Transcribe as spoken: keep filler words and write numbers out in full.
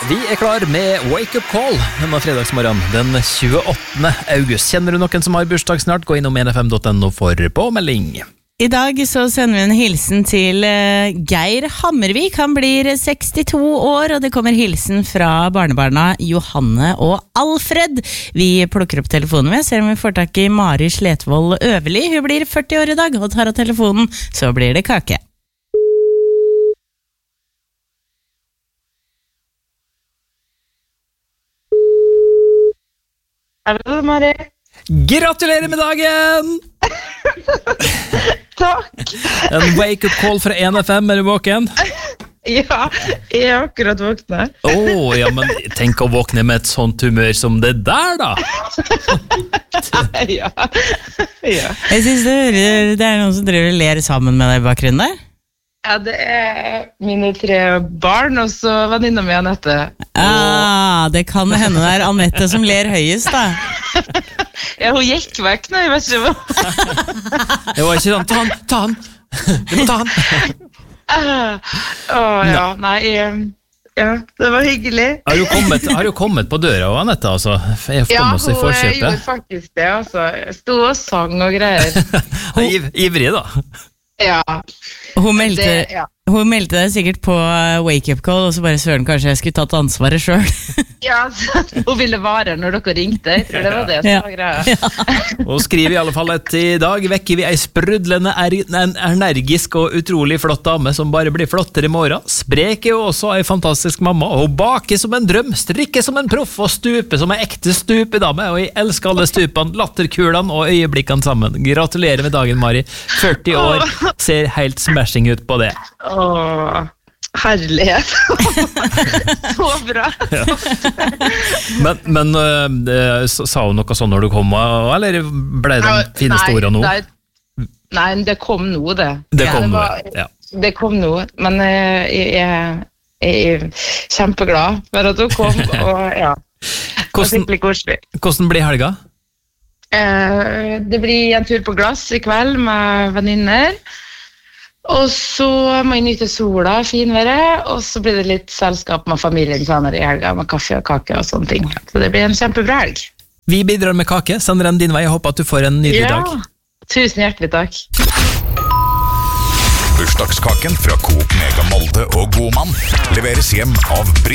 Vi er klar med Wake Up Call denne fredagsmorgen, den tjueåttende august. Kjenner du noen som har bursdag snart? Gå innom n f m dot n o for påmelding. I dag så sender vi en hilsen til uh, Geir Hammervik. Han blir sekstito år, og det kommer hilsen fra barnebarna Johanne og Alfred. Vi plukker opp telefonen med, ser om vi får tak i Mari Sletvold Øverli. Hun blir førti år i dag, og tar av telefonen, så blir det kake. Hallo, Mari. Gratulerer med dagen! Takk. En wake-up call fra n f m, er du våken? Ja, jeg er akkurat våknet. Åh, oh, ja, men tenk å våkne med et sånt humør som det der, da! Ja, ja. Jeg synes det, det er noen som driver og ler sammen med deg i bakgrunnen der. Ja, det er mine tre barn, og så venninna mi Annette. Ah, det kan hende det er Annette som ler høyest, da. Ja, hun gikk vekk nå, jeg vet ikke hva. Det var ikke sånn, ta han, ta han! Du må ta han! Åh, ja, nei, ja, det var hyggelig. Har du kommet, har du kommet på døra, Annette, altså? Jeg Ja, kom oss i hun forkjøpet. gjorde faktisk det, altså. Jeg stod og sang og greier. Iv, ivrig, da. Ja. Hun meldte, Det, ja. hun meldte deg sikkert på wake-up call, og så bare søren, kanskje jeg skulle tatt ansvaret selv. Ja, så hun ville vare når dere ringte. Jeg tror det var det som Ja. var greia. Og skriver i alle fall at i dag vekker vi ei sprudlende, er, en energisk og utrolig flott dame som bare blir flottere i morgen. Sprek er jo også ei fantastisk mamma, og hun baker som en drøm, strikker som en proff og stuper som ei ekte stupedame, og jeg elsker alle stupene, latterkulene og øyeblikkene sammen. Gratulerer med dagen, Mari. førti år, ser helt smashing ut på det. Åh, herlighet. Så bra. Men, men øh, sa hun noe sånn når du kom, eller ble det de fineste Nei, ordene nå? Nei, nei, det kom nå, det. Det Ja, kom nå, var- ja. Det kom nå, men eh, jeg, jeg, jeg er kjempeglad for at hun kom, og ja, det var Hvordan, skikkelig koselig. hvordan blir helga? Eh, det blir en tur på glass i kveld med venninner, og så må jeg nyte sola, finværet, og så blir det litt selskap med familien senere i helga, med kaffe og kake og sånne ting. Så det blir en kjempebra helg. Vi bidrar med kake, sender den din vei, jeg håper at du får en nydelig dag. Tusen hjertelig takk. Bursdagskaken fra Coop Mega Molde og Godmann leveres hjem av Bry.